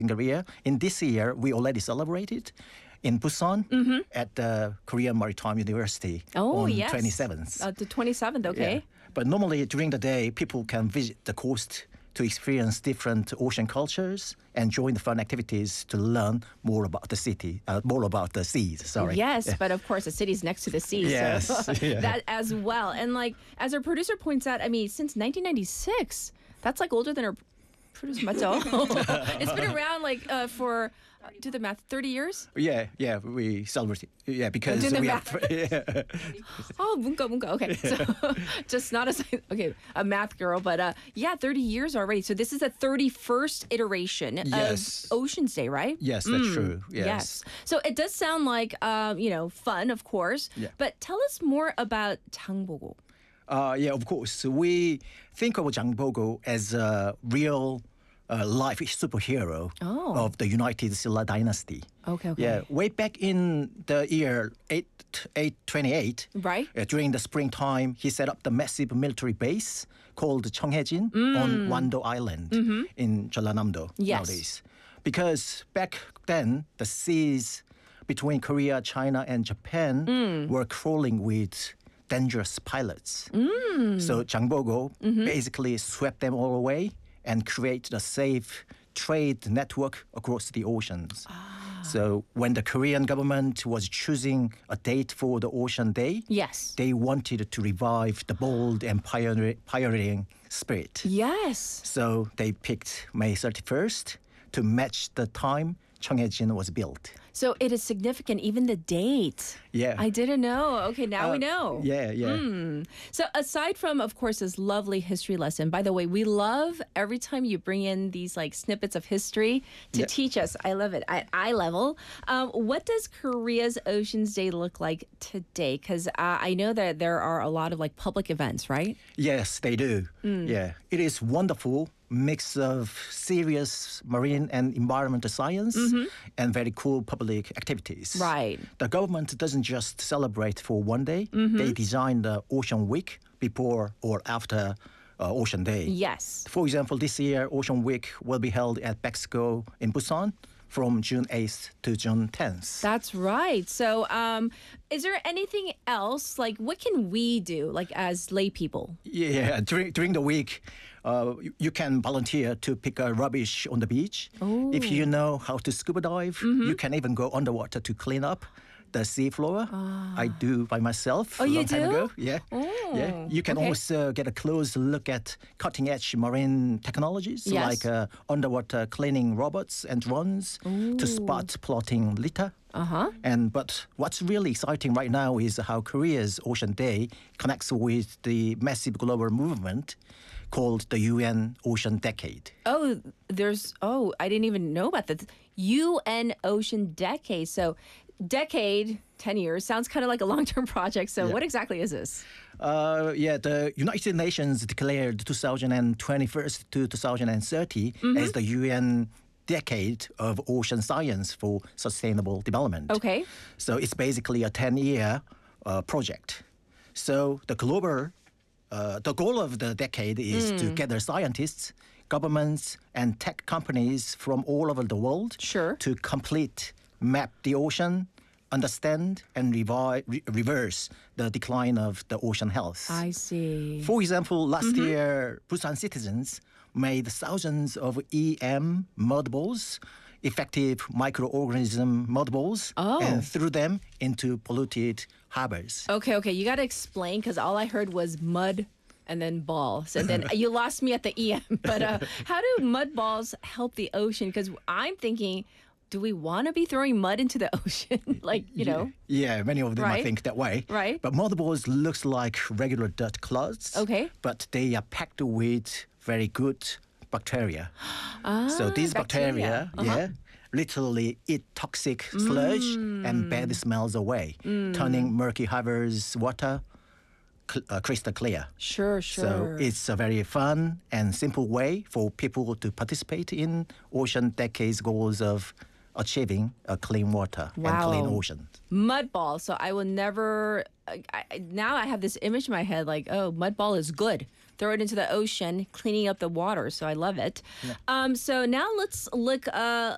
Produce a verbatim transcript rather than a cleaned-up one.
in Korea. In this year, we already celebrated in Busan Mm-hmm. at the Korean Maritime University Oh, on yes. twenty-seventh. Uh, the twenty-seventh, okay. Yeah. But normally during the day, people can visit the coast to experience different ocean cultures and join the fun activities to learn more about the city, uh, more about the seas. Sorry. Yes, but of course the city's next to the sea, Yes, so yeah. that as well. And like as our producer points out, I mean, since nineteen ninety-six, that's like older than our producer 맞죠? It's been around like uh, for uh, do the math, thirty years. Yeah, yeah, we celebrate. Yeah, because Do the we math. have. Yeah. Oh, 문과, 문과. Okay, so just not a sci- okay a math girl, but uh, yeah, thirty years already. So this is the thirty-first iteration Yes. of Ocean's Day, right? Yes, that's true. Yes. So it does sound like um, you know fun, of course. Yeah. But tell us more about 장보고. Uh, yeah, of course. We think of Jang Bogo as a real uh, life superhero Oh. of the United Silla dynasty. Okay, okay. Yeah, way back in the year eight twenty-eight, Right. uh, during the springtime, he set up the massive military base called Cheonghaejin on Wando Island in Jeollanam-do Mm. Mm-hmm. Yes. nowadays. Because back then, the seas between Korea, China, and Japan Mm. were crawling with dangerous pilots. So Jangbogo Mm-hmm. basically swept them all away and created a safe trade network across the oceans. Ah. So when the Korean government was choosing a date for the Ocean Day, Yes. they wanted to revive the bold and pioneer- pioneering spirit. Yes. So they picked May thirty-first to match the time Cheonghaejin was built. So it is significant, even the date. Yeah. I didn't know. Okay, now we Uh, know. Yeah, yeah. Hmm. So aside from, of course, this lovely history lesson, by the way, we love every time you bring in these like snippets of history to Yeah. teach us. I love it at eye level. Um, what does Korea's Oceans Day look like today? Because uh, I know that there are a lot of like public events, right? Yes, they do. Mm. Yeah, it is wonderful mix of serious marine and environmental science and very cool public activities. Mm-hmm. Right. The government doesn't just celebrate for one day. Mm-hmm. They design the Ocean Week before or after uh, Ocean Day. Yes. For example, this year Ocean Week will be held at Bexco in Busan from June eighth to June tenth. That's right. So, um, is there anything else? Like, what can we do, like as lay people? Yeah, during during the week, uh, you, you can volunteer to pick up rubbish on the beach. If you know how to scuba dive, Mm-hmm. you can even go underwater to clean up the sea floor. I do by myself. Oh, a you long time do? ago. Yeah, yeah. Oh, You can okay. also get a close look at cutting edge marine technologies Yes. like uh, underwater cleaning robots and drones to spot plotting litter. Uh huh. And but what's really exciting right now is how Korea's Ocean Day connects with the massive global movement called the U N Ocean Decade. Oh, there's. Oh, I didn't even know about that. U N Ocean Decade. So, decade, ten years sounds kind of like a long-term project. So, Yeah. what exactly is this? Uh, yeah, the United Nations declared twenty twenty-one to twenty thirty as the U N Decade of Ocean Science for Sustainable Development. Okay. So it's basically a ten-year uh, project. So the global, uh, the goal of the decade is to gather scientists, governments, and tech companies from all over the world Sure. to complete map the ocean, understand, and revi- re- reverse the decline of the ocean health. I see. For example, last year, Busan citizens made thousands of E M mud balls, effective microorganism mud balls, Oh. and threw them into polluted harbors. Okay, okay. You got to explain because all I heard was mud and then balls. And then you lost me at the E M. But uh, how do mud balls help the ocean? Because I'm thinking, do we want to be throwing mud into the ocean? like, you know? Yeah, many of them Right. I think that way. Right. But mud balls looks like regular dirt clods. Okay. But they are packed with very good bacteria. so these bacteria. bacteria, yeah, literally eat toxic sludge and bad smells away, turning murky harbors water cl- uh, crystal clear. Sure, sure. So it's a very fun and simple way for people to participate in Ocean Decade's goals of achieving a clean water and clean Wow. ocean. Mud ball. So I will never. I, I, now I have this image in my head like, oh, mud ball is good. Throw it into the ocean, cleaning up the water. So I love it. Um, so now let's look uh,